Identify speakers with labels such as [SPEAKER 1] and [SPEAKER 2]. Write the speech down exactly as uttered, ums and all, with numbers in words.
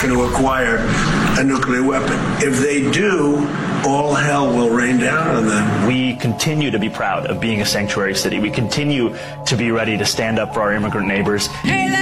[SPEAKER 1] America to acquire a nuclear weapon. If they do, all hell will rain down on them.
[SPEAKER 2] We continue to be proud of being a sanctuary city. We continue to be ready to stand up for our immigrant neighbors.